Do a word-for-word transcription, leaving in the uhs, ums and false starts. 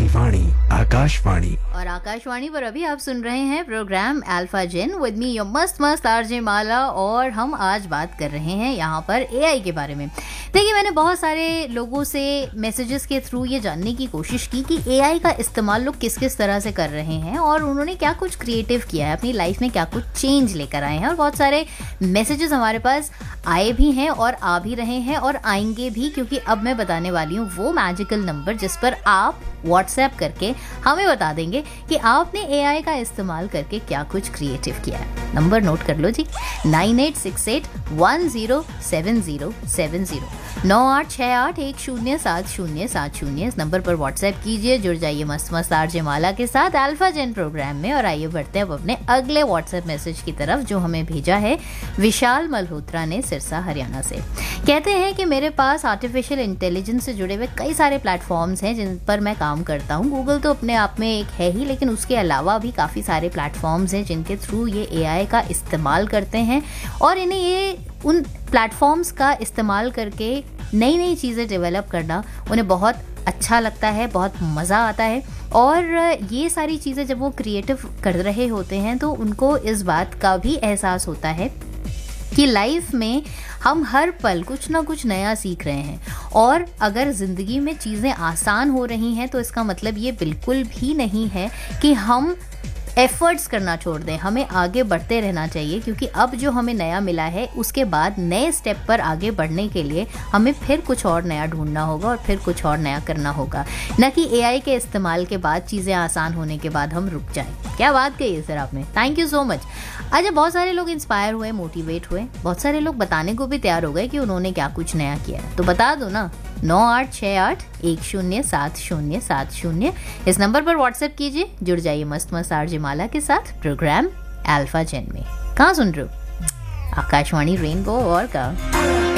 वाणी आकाशवाणी। और आकाशवाणी पर अभी आप सुन रहे हैं programme alpha gen with me your मस्त मस्त आरजे माला। और हम आज बात कर रहे हैं यहाँ पर एआई के बारे में। देखिए, मैंने बहुत सारे लोगों से मैसेजेस के थ्रू ये जानने की कोशिश की कि एआई का इस्तेमाल लोग किस किस तरह से कर रहे हैं और उन्होंने क्या कुछ क्रिएटिव किया है, अपनी लाइफ में क्या कुछ चेंज लेकर आए हैं। और बहुत सारे मैसेजेस हमारे पास आए भी हैं और आ भी रहे हैं और आएंगे भी, क्योंकि अब मैं बताने वाली हूँ वो मैजिकल नंबर जिस पर आप व्हाट्सएप करके हमें बता देंगे कि आपने एआई का इस्तेमाल करके क्या कुछ क्रिएटिव किया है। नंबर नोट कर लो जी, nine eight six eight one zero seven zero seven zero नौ आठ छः आठ एक शून्य सात शून्य सात शून्य। इस नंबर पर व्हाट्सएप कीजिए, जुड़ जाइए मस्त मस्त आरजे माला के साथ अल्फा जेन प्रोग्राम में। और आइए बढ़ते हैं अब अपने अगले व्हाट्सएप मैसेज की तरफ, जो हमें भेजा है विशाल मल्होत्रा ने सिरसा हरियाणा से। कहते हैं कि मेरे पास आर्टिफिशियल इंटेलिजेंस से जुड़े हुए कई सारे प्लेटफॉर्म्स हैं जिन पर मैं काम करता हूँ। गूगल तो अपने आप में एक है ही, लेकिन उसके अलावा भी काफ़ी सारे प्लेटफॉर्म्स हैं जिनके थ्रू ये एआई का इस्तेमाल करते हैं और इन्हें ये उन प्लेटफॉर्म्स का इस्तेमाल करके नई नई चीज़ें डेवलप करना उन्हें बहुत अच्छा लगता है, बहुत मज़ा आता है। और ये सारी चीज़ें जब वो क्रिएटिव कर रहे होते हैं तो उनको इस बात का भी एहसास होता है कि लाइफ में हम हर पल कुछ ना कुछ नया सीख रहे हैं। और अगर ज़िंदगी में चीज़ें आसान हो रही हैं तो इसका मतलब ये बिल्कुल भी नहीं है कि हम एफर्ट्स करना छोड़ दें। हमें आगे बढ़ते रहना चाहिए, क्योंकि अब जो हमें नया मिला है उसके बाद नए स्टेप पर आगे बढ़ने के लिए हमें फिर कुछ और नया ढूंढना होगा और फिर कुछ और नया करना होगा, न कि एआई के इस्तेमाल के बाद चीज़ें आसान होने के बाद हम रुक जाएं। क्या बात कही है सर आपने, थैंक यू सो मच। अच्छा, बहुत सारे लोग इंस्पायर हुए, मोटिवेट हुए, बहुत सारे लोग बताने को भी तैयार हो गए कि उन्होंने क्या कुछ नया किया है। तो बता दो ना, नौ आठ छः आठ एक शून्य सात शून्य सात शून्य इस नंबर पर व्हाट्सएप कीजिए, जुड़ जाइए मस्त मस्त आरजे माला के साथ प्रोग्राम अल्फा जेन में। कहाँ सुन रहे हो? आकाशवाणी रेनबो और का